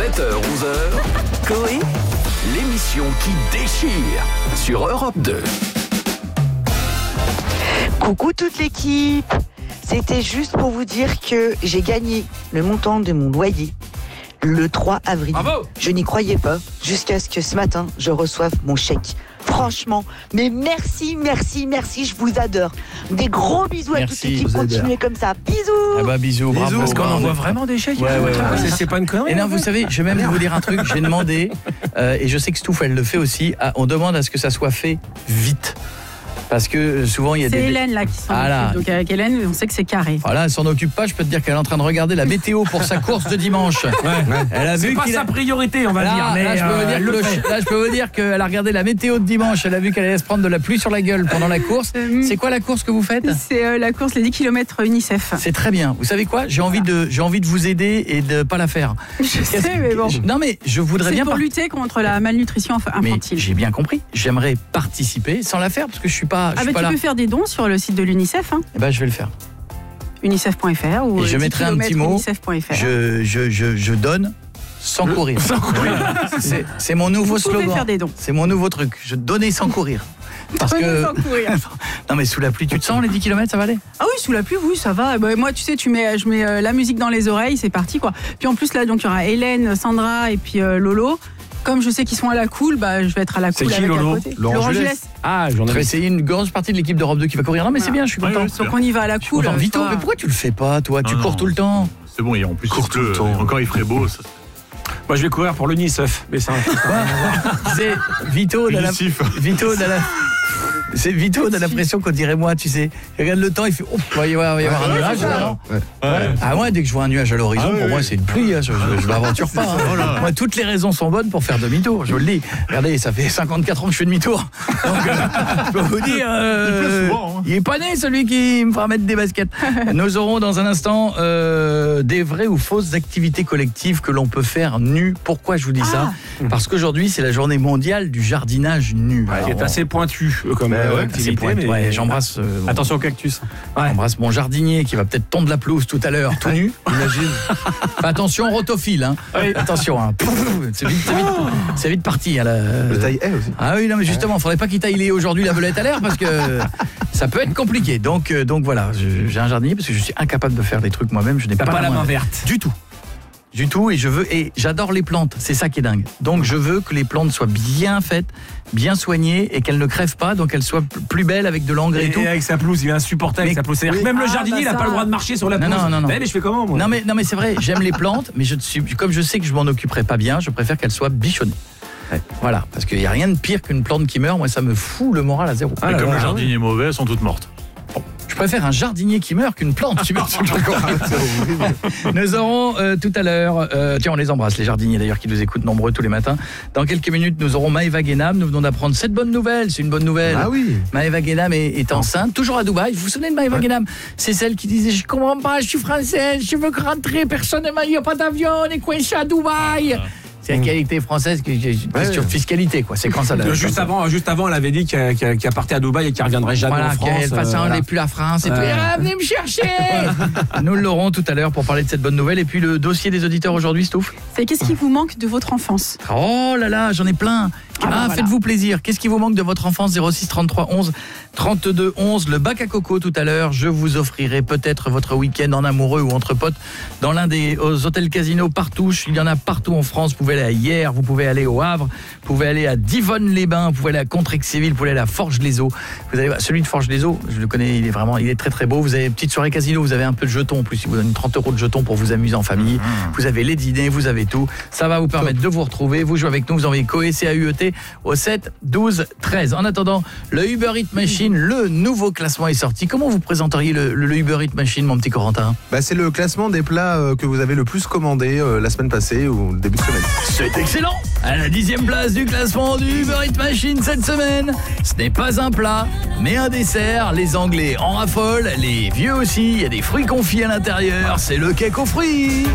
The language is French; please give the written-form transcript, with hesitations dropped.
7h-11h, Coé, l'émission qui déchire sur Europe 2. Coucou toute l'équipe. C'était juste pour vous dire que j'ai gagné le montant de mon loyer le 3 avril. Bravo. Je n'y croyais pas jusqu'à ce que ce matin, je reçoive mon chèque. Franchement, mais merci, je vous adore. Des gros bisous à toute l'équipe, continuez comme ça. Bisous. Ah bah bisous, bravo. Parce qu'on envoie vraiment des chèques. Ouais. C'est pas une connerie. Et non, vous savez, je vais même vous dire un truc, j'ai demandé, et je sais que Stouff, elle le fait aussi, on demande à ce que ça soit fait vite. Parce que souvent il y a c'est des... Hélène là qui s'en occupe. Donc avec Hélène, on sait que c'est carré. Voilà, elle s'en occupe pas, je peux te dire qu'elle est en train de regarder la météo pour sa course de dimanche. Elle a C'est vu pas sa priorité, on va dire. Mais là, je peux vous dire qu'elle a regardé la météo de dimanche, elle a vu qu'elle allait se prendre de la pluie sur la gueule pendant la course. C'est quoi la course que vous faites ? C'est la course, les 10 km UNICEF. C'est très bien. Vous savez quoi ? J'ai envie de vous aider et de pas la faire. Je sais, mais bon. Non mais je voudrais bien... C'est pour lutter contre la malnutrition infantile. Mais j'ai bien compris. J'aimerais participer sans la faire parce que je suis pas tu là. peux faire des dons sur le site de l'UNICEF. Eh ben, je vais le faire. unicef.fr ou et je mettrai un petit mot. unicef.fr. Je donne sans courir. Sans courir. C'est mon nouveau slogan. Vous pouvez faire des dons. C'est mon nouveau truc. Je donnais sans courir. Parce que... sans courir. Non mais sous la pluie, tu te sens les 10 km, ça va aller ? Ah oui, sous la pluie, oui, ça va. Bah, moi, tu sais, je mets la musique dans les oreilles, c'est parti quoi. Puis en plus là, donc il y aura Hélène, Sandra et puis Lolo. Comme je sais qu'ils sont à la cool, bah, je vais être à la cool avec Lolo à côté. Laurent Jules. Ah, j'en ai essayé une grosse partie de l'équipe d'Europe 2 qui va courir. Non mais c'est bien, je suis content. Donc on y va à la cool. Vito, mais pourquoi tu le fais pas toi ? Tu cours tout le temps. C'est bon, en plus court tout le temps. Encore il ferait beau. Ça... Moi je vais courir pour l'UNICEF. Mais ça. C'est Vito, c'est Vito, on a l'impression qu'on dirait moi, tu sais. Il regarde le temps, il fait il va y avoir un nuage. Ah ouais, dès que je vois un nuage à l'horizon, pour moi c'est une pluie, je m'aventure pas. Moi, toutes les raisons sont bonnes pour faire demi-tour, je vous le dis. Regardez, ça fait 54 ans que je fais demi-tour. Donc, je peux vous dire, il est pas né celui qui me fera mettre des baskets. Nous aurons dans un instant des vraies ou fausses activités collectives que l'on peut faire nu. Pourquoi je vous dis ça ? Parce qu'aujourd'hui, c'est la journée mondiale du jardinage nu. Qui est assez pointu comme activité. Mais j'embrasse. Attention au cactus. J'embrasse mon jardinier qui va peut-être tondre la pelouse tout à l'heure, tout nu. Imagine. Attention, rotophile. Hein. Oui. Attention. Hein. C'est vite parti. Le taille est aussi. Ah oui, non, mais justement, faudrait pas qu'il taille aujourd'hui la belette à l'air parce que ça peut être compliqué. Donc voilà, j'ai un jardinier parce que je suis incapable de faire des trucs moi-même. Je n'ai pas la main verte. Du tout, et j'adore les plantes, c'est ça qui est dingue. Donc je veux que les plantes soient bien faites, bien soignées et qu'elles ne crèvent pas, donc qu'elles soient plus belles avec de l'engrais et tout. Et avec sa pelouse, il est insupportable avec sa pelouse. C'est-à-dire que même le jardinier, il n'a pas le droit de marcher sur la pelouse. Non. Mais je fais comment moi ? Non mais c'est vrai, j'aime les plantes, mais comme je sais que je m'en occuperai pas bien, je préfère qu'elles soient bichonnées. Ouais. Voilà, parce qu'il n'y a rien de pire qu'une plante qui meurt, moi ça me fout le moral à zéro. Et comme le jardinier est mauvais, elles sont toutes mortes. Je préfère un jardinier qui meurt qu'une plante. Nous aurons tout à l'heure, tiens on les embrasse les jardiniers d'ailleurs qui nous écoutent nombreux tous les matins. Dans quelques minutes nous aurons Maëva Guénam. Nous venons d'apprendre cette bonne nouvelle, c'est une bonne nouvelle. Ah oui. Maëva Guénam est enceinte, toujours à Dubaï. Vous vous souvenez de Maëva Guénam ? C'est celle qui disait je comprends pas, je suis française, je veux rentrer, personne ne m'a dit, il n'y a pas d'avion, on est coincé à Dubaï. C'est la qualité française, question de fiscalité, quoi. C'est quand ça. Juste avant, elle avait dit qu'elle partait à Dubaï et qu'elle reviendrait jamais en France. De toute façon, on n'est plus la France. Et puis, venez me chercher. Nous l'aurons tout à l'heure pour parler de cette bonne nouvelle. Et puis, le dossier des auditeurs aujourd'hui, Stouff. C'est qu'est-ce qui vous manque de votre enfance ? Oh là là, j'en ai plein. Faites-vous plaisir. Qu'est-ce qui vous manque de votre enfance ? 06 33 11 32 11. Le bac à coco tout à l'heure. Je vous offrirai peut-être votre week-end en amoureux ou entre potes dans l'un des hôtels casinos partout. Il y en a partout en France. Vous pouvez aller à Hyères, vous pouvez aller au Havre, vous pouvez aller à Divonne-les-Bains, vous pouvez aller à Contrexéville, vous pouvez aller à Forges-les-Eaux. Vous avez celui de Forges-les-Eaux, je le connais, il est très très beau. Vous avez une petite soirée casino, vous avez un peu de jetons en plus, ils vous donnent 30 € de jetons pour vous amuser en famille. Vous avez les dîners, vous avez tout. Ça va vous permettre de vous retrouver. Vous jouez avec nous, vous envoyez Coé CAUET au 7 12 13. En attendant, le Uber Eats Machine, le nouveau classement est sorti. Comment vous présenteriez le Uber Eats Machine, mon petit Corentin ? C'est le classement des plats que vous avez le plus commandé la semaine passée ou le début de semaine. C'est excellent. À la 10e place du classement du Uber Eats Machine cette semaine, ce n'est pas un plat, mais un dessert. Les Anglais en raffolent, les vieux aussi. Il y a des fruits confits à l'intérieur. C'est le cake aux fruits.